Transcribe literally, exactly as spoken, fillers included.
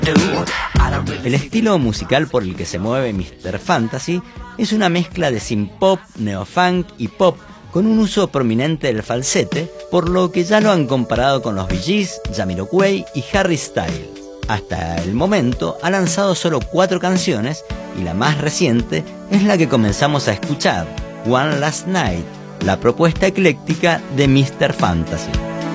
El estilo musical por el que se mueve míster Fantasy es una mezcla de synth-pop, neofunk y pop, con un uso prominente del falsete, por lo que ya lo han comparado con los Bee Gees, Jamiroquai y Harry Styles. Hasta el momento ha lanzado solo cuatro canciones y la más reciente es la que comenzamos a escuchar, One Last Night, la propuesta ecléctica de míster Fantasy.